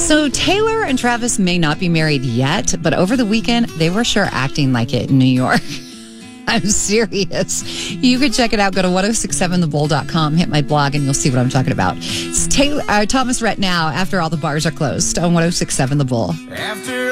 So Taylor and Travis may not be married yet, but over the weekend, they were sure acting like it in New York. I'm serious. You can check it out. Go to 1067thebull.com, hit my blog, and you'll see what I'm talking about. It's Thomas Rhett now, after all the bars are closed on 1067 The Bull. After